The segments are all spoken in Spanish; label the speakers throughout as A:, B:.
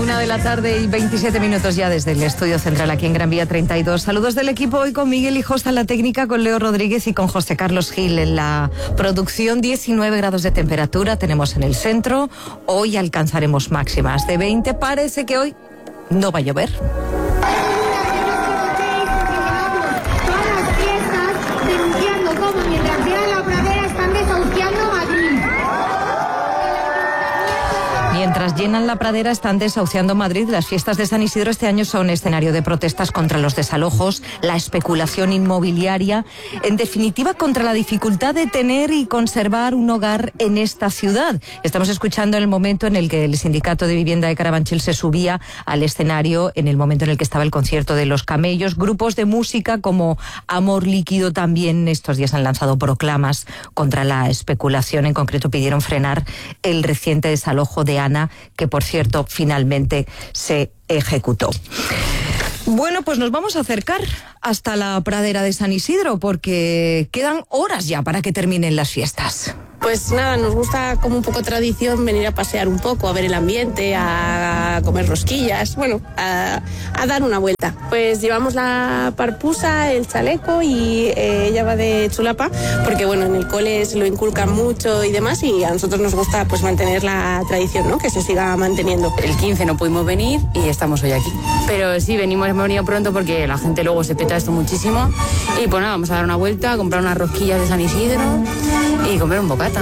A: 1:27 p.m. ya desde el estudio central aquí en Gran Vía 32. Saludos del equipo hoy con Miguel Hijosta en la técnica, con Leo Rodríguez y con José Carlos Gil en la producción. 19 grados de temperatura tenemos en el centro. Hoy alcanzaremos máximas de 20. Parece que hoy no va a llover. Mientras llenan la pradera, están desahuciando Madrid. Las fiestas de San Isidro este año son escenario de protestas contra los desalojos, la especulación inmobiliaria, en definitiva contra la dificultad de tener y conservar un hogar en esta ciudad. Estamos escuchando el momento en el que el Sindicato de Vivienda de Carabanchel se subía al escenario, en el momento en el que estaba el concierto de Los Camellos. Grupos de música como Amor Líquido también estos días han lanzado proclamas contra la especulación. En concreto pidieron frenar el reciente desalojo de Ana, que por cierto finalmente se ejecutó. Bueno, pues nos vamos a acercar hasta la pradera de San Isidro porque quedan horas ya para que terminen las fiestas.
B: Pues nada, nos gusta como un poco tradición venir a pasear un poco, a ver el ambiente, a comer rosquillas, bueno, a dar una vuelta. Pues llevamos la parpusa, el chaleco y ella va de chulapa, porque bueno, en el cole se lo inculcan mucho y demás, y a nosotros nos gusta pues mantener la tradición, ¿no? Que se siga manteniendo.
C: El 15 no pudimos venir y estamos hoy aquí. Pero sí, hemos venido pronto porque la gente luego se peta esto muchísimo. Y pues nada, vamos a dar una vuelta, a comprar unas rosquillas de San Isidro y comer un bocata.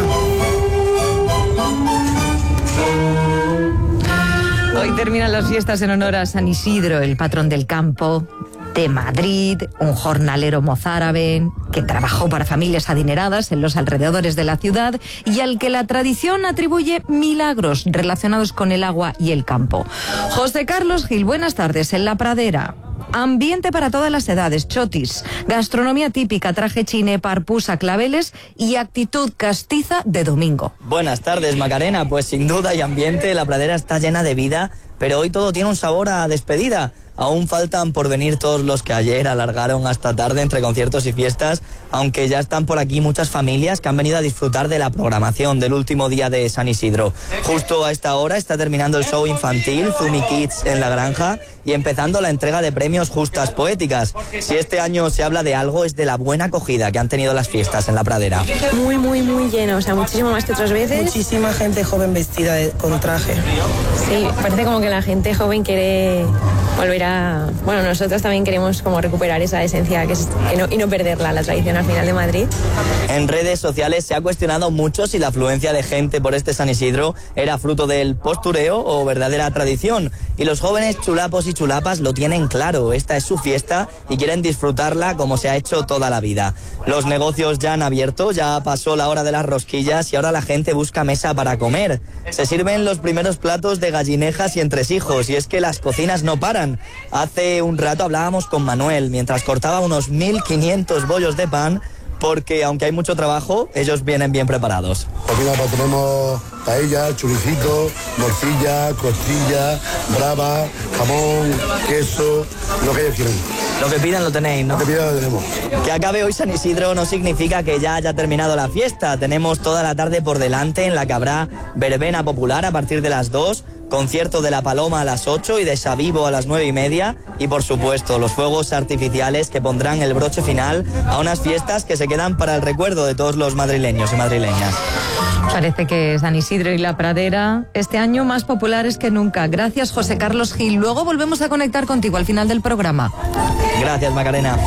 A: Hoy terminan las fiestas en honor a San Isidro, el patrón del campo de Madrid, un jornalero mozárabe que trabajó para familias adineradas en los alrededores de la ciudad y al que la tradición atribuye milagros relacionados con el agua y el campo. José Carlos Gil, buenas tardes. En la pradera, ambiente para todas las edades, chotis, gastronomía típica, traje chiné, parpusa, claveles y actitud castiza de domingo.
D: Buenas tardes, Macarena. Pues sin duda hay ambiente, la pradera está llena de vida, pero hoy todo tiene un sabor a despedida. Aún faltan por venir todos los que ayer alargaron hasta tarde entre conciertos y fiestas, aunque ya están por aquí muchas familias que han venido a disfrutar de la programación del último día de San Isidro. Justo a esta hora está terminando el show infantil Zumi Kids en La Granja y empezando la entrega de premios Justas Poéticas. Si este año se habla de algo, es de la buena acogida que han tenido las fiestas en la pradera.
B: Muy, muy, muy lleno, o sea, muchísimo más que otras veces.
E: Muchísima gente joven vestida con traje.
B: Sí, parece como que la gente joven quiere volver a... Bueno, nosotros también queremos como recuperar esa esencia y no perderla, la tradición al final de Madrid.
D: En redes sociales se ha cuestionado mucho si la afluencia de gente por este San Isidro era fruto del postureo o verdadera tradición. Y los jóvenes chulapos y chulapas lo tienen claro, esta es su fiesta y quieren disfrutarla como se ha hecho toda la vida. Los negocios ya han abierto, ya pasó la hora de las rosquillas y ahora la gente busca mesa para comer. Se sirven los primeros platos de gallinejas y entresijos y es que las cocinas no paran. Hace un rato hablábamos con Manuel mientras cortaba unos 1.500 bollos de pan porque aunque hay mucho trabajo, ellos vienen bien preparados.
F: Aquí tenemos paella, churicito, morcilla, costilla, brava, jamón, queso, lo que ellos quieran.
D: Lo que pidan lo tenéis, ¿no?
F: Lo que pidan lo tenemos.
D: Que acabe hoy San Isidro no significa que ya haya terminado la fiesta. Tenemos toda la tarde por delante en la que habrá verbena popular a partir de las 2, concierto de La Paloma a las 8 y de Xavivo a las 9:30 y por supuesto los fuegos artificiales que pondrán el broche final a unas fiestas que se quedan para el recuerdo de todos los madrileños y madrileñas.
A: Parece que San Isidro y la pradera este año más populares que nunca. Gracias, José Carlos Gil. Luego volvemos a conectar contigo al final del programa.
D: Gracias, Macarena.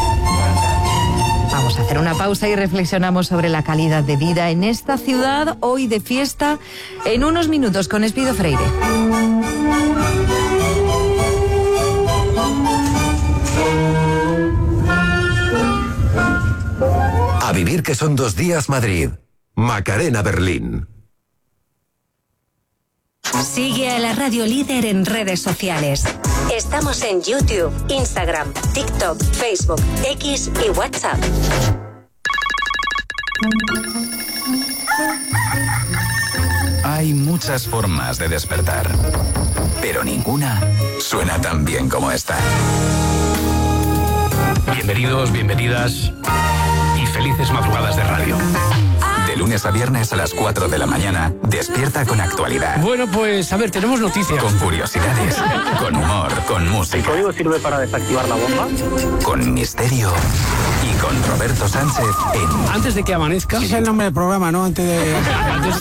A: Vamos a hacer una pausa y reflexionamos sobre la calidad de vida en esta ciudad, hoy de fiesta, en unos minutos con Espido Freire.
G: A vivir que son 2 días Madrid. Macarena Berlín.
H: Sigue a la Radio Líder en redes sociales. Estamos en YouTube, Instagram, TikTok, Facebook, X y WhatsApp.
I: Hay muchas formas de despertar, pero ninguna suena tan bien como esta.
J: Bienvenidos, bienvenidas y felices madrugadas de radio. De
I: lunes a viernes a las 4 de la mañana, despierta con actualidad.
J: Bueno, pues a ver, tenemos noticias.
I: Con curiosidades, con humor, con música.
K: ¿El código sirve para desactivar la bomba?
I: Con misterio y con Roberto Sánchez en...
J: Antes de que amanezca.
L: Ese es el nombre del programa, ¿no? Antes